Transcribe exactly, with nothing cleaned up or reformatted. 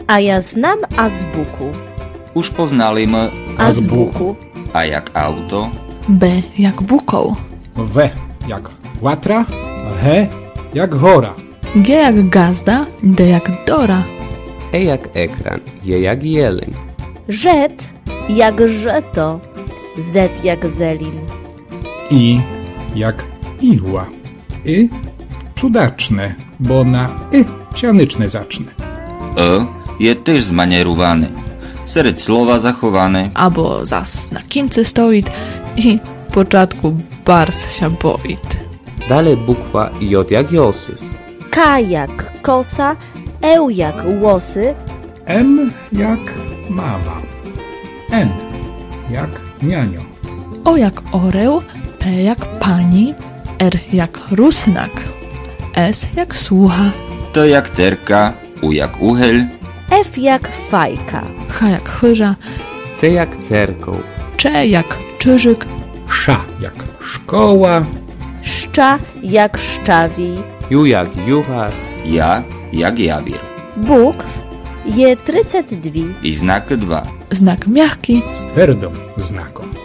A ja znam azbuku. Už poznali Azbuku. A jak auto? B jak bukoł. W jak łatra, H jak hora. G jak gazda, D jak dora. E jak ekran, J jak jeleń. Rzet jak żeto. Z jak zelin. I jak igła. Y cudaczne, bo na y sianyczne zacznę. E je też zmanierowany. Serед słowa zachowane. Albo zas na kince stoit i w początku bars się boit. Dalej bukwa J jak Józef. K jak kosa. E jak łosy. M jak mama. N jak nianio. O jak oreł, P jak pani, R jak rusnak, S jak słucha, T jak terka, U jak uchyl, F jak fajka. H jak chyża, C jak cerkoł. Cze jak czyżyk, Sza jak szkoła. Szcza jak szczawij. Ju jak juchas. ja jak jawir. Bukw je trzydzieści dwa. I znak dwa. znak miachki, Z twardą znaką.